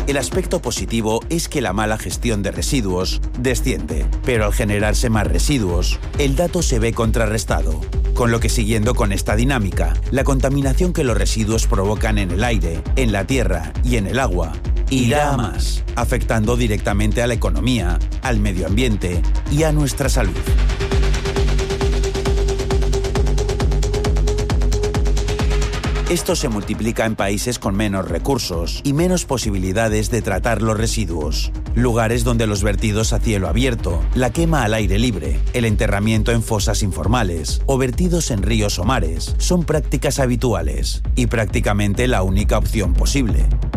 El aspecto positivo es que la mala gestión de residuos desciende, pero al generarse más residuos, el dato se ve contrarrestado. Con lo que, siguiendo con esta dinámica, la contaminación que los residuos provocan en el aire, en la tierra y en el agua irá a más, afectando directamente a la economía, al medio ambiente y a nuestra salud. Esto se multiplica en países con menos recursos y menos posibilidades de tratar los residuos. Lugares donde los vertidos a cielo abierto, la quema al aire libre, el enterramiento en fosas informales o vertidos en ríos o mares son prácticas habituales y prácticamente la única opción posible.